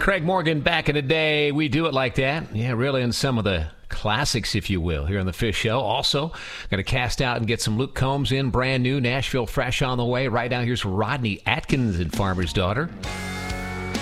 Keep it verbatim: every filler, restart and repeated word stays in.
Craig Morgan back in the day. We do it like that. Yeah, really in some of the classics, if you will, here on the Fish Show. Also, going to cast out and get some Luke Combs in, brand new, Nashville Fresh on the way. Right now, here's Rodney Atkins and Farmer's Daughter.